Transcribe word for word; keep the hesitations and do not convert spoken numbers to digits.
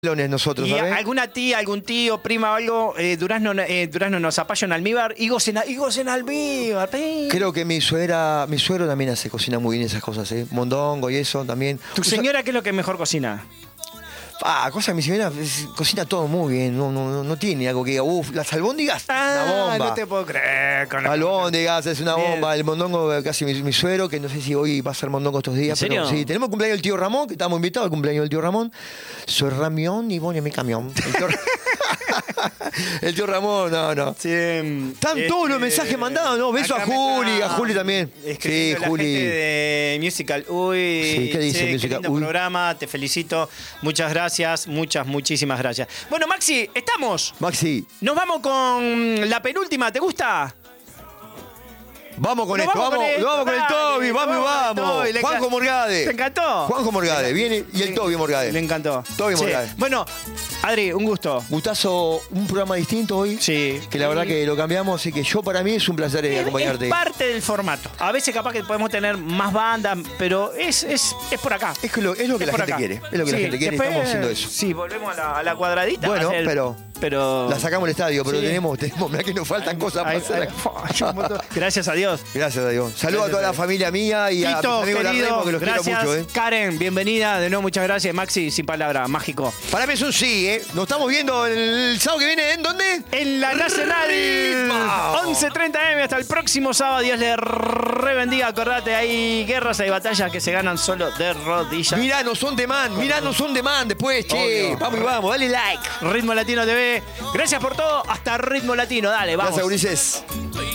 nosotros, y ¿sabes? alguna tía, algún tío, prima o algo, eh, Durazno, eh, Durazno nos apoya en almíbar, higos en, higos en almíbar. Pi. Creo que mi suegra, mi suegro también hace, cocina muy bien esas cosas, ¿eh? Mondongo y eso también. ¿Tu señora qué es lo que mejor cocina? Ah, cosa, mi señora es- cocina todo muy bien, no, no, no, no tiene algo que diga, uff, las albóndigas, Ah, una bomba. no te puedo creer. Con la- Albóndigas, es una Bien. bomba. El mondongo, casi mi, mi suegro, que no sé si hoy va a ser mondongo estos días. ¿En serio? Pero sí, tenemos el cumpleaños del tío Ramón, que estamos invitados al cumpleaños del tío Ramón. Soy Ramión y voy a mi camión. El tío, el tío Ramón, no, no. Sí, Están este, todos los mensajes mandados, ¿no? Beso a acá me Juli, está a Juli también. Sí, escribiendo la Juli. gente de Musical. Uy, Sí, ¿qué dice qué Musical? lindo Uy. programa, te felicito. Muchas gracias, muchas, muchísimas gracias. Bueno, Maxi, estamos. Maxi, Nos vamos con la penúltima, ¿te gusta? vamos con Nos esto, vamos vamos, con esto, vamos con el dale, Toby, vamos y vamos con el vamos. Toby, le Juanjo enca- Morgade. ¿Te encantó? Juanjo Morgade, viene y el Toby Morgade. Le encantó. Toby Sí. Morgade. Bueno, Adri, un gusto. Gustazo, un programa distinto hoy. Sí. Que la verdad que lo cambiamos, así que yo para mí es un placer eh, Es, acompañarte. es parte del formato. A veces capaz que podemos tener más bandas, pero es, es, es por acá. Es, que lo, es lo que Es la por gente acá. quiere. Es lo que Sí, la gente quiere y después, estamos haciendo eso. Sí, volvemos a la, a la cuadradita. Bueno, va a ser- pero- pero La sacamos del estadio, pero Sí. tenemos, tenemos, mirá que nos faltan cosas para Ay, hacer. ay, hay un montón. Gracias a Dios. Gracias a Dios. Saludos a toda la familia mía y a mis Tito, amigos de la querido, Remo, que los gracias. quiero mucho, ¿eh? Karen, bienvenida. De nuevo, muchas gracias. Maxi, sin palabra, mágico. Para mí es un sí, ¿eh? Nos estamos viendo el sábado que viene, ¿en dónde? En la Nacional, ¡Ritmo! once treinta eme hasta el próximo sábado. Dios le rebendiga. Acordate, hay guerras, hay batallas que se ganan solo de rodillas. Mirá, no son de man, mirá, no son de man después, che. Obvio. Vamos y vamos, dale like. Ritmo Latino T V. Gracias por todo. Hasta Ritmo Latino. Dale, vamos. Gracias, Ulises.